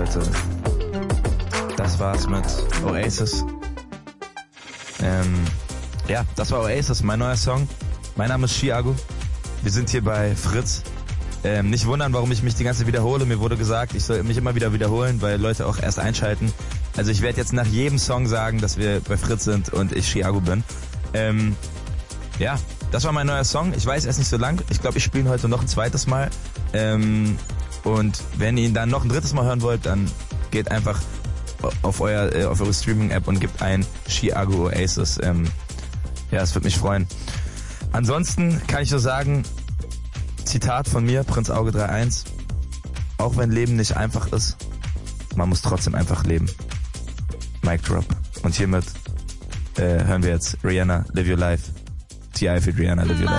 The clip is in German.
Leute. Das war's mit Oasis. Ja, das war Oasis, mein neuer Song. Mein Name ist Chiago. Wir sind hier bei Fritz. Nicht wundern, warum ich mich die ganze Zeit wiederhole. Mir wurde gesagt, ich soll mich immer wieder wiederholen, weil Leute auch erst einschalten. Also ich werde jetzt nach jedem Song sagen, dass wir bei Fritz sind und ich Chiago bin. Ja, das war mein neuer Song. Ich weiß, er ist nicht so lang. Ich glaube, ich spiele ihn heute noch ein zweites Mal. Und wenn ihr ihn dann noch ein drittes Mal hören wollt, dann geht einfach auf eure Streaming-App und gebt ein Chiago Oasis. Ja, es würde mich freuen. Ansonsten kann ich nur sagen, Zitat von mir, Prinz Auge 3.1, auch wenn Leben nicht einfach ist, man muss trotzdem einfach leben. Mic Drop. Und hiermit hören wir jetzt Rihanna, Live Your Life. T.I. für Rihanna, Live Your Life.